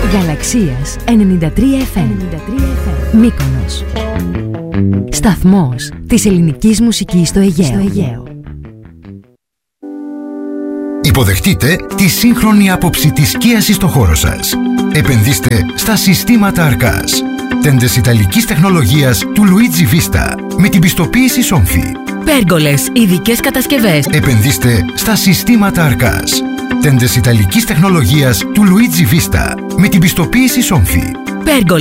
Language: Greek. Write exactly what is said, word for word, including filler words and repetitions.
Γαλαξίας ενενήντα τρία εφ εμ. Μύκονος. Σταθμός της ελληνικής μουσικής στο Αιγαίο. στο Αιγαίο. Υποδεχτείτε τη σύγχρονη άποψη της σκίασης στο χώρο σας. Επενδύστε στα συστήματα Αρκάς. Τέντες ιταλικής τεχνολογίας του Luigi Vista με την πιστοποίηση Somfy. Πέργολες, ειδικές κατασκευές. Επενδύστε στα συστήματα Αρκάς. Τέντες ιταλικής τεχνολογίας του Luigi Vista με την πιστοποίηση Somfy. Πέργολες.